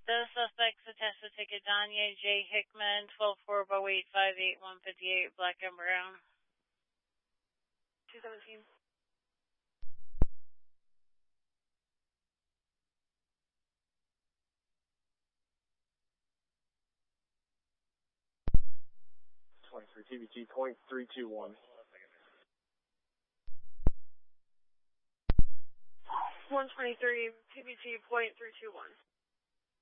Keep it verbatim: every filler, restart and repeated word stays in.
The suspect's attested ticket, Danya J. Hickman, twelve four oh eight five eight one five eight, black and brown. two seventeen. twenty-three, T B T, point three two one. one twenty-three, T B T, point three two one.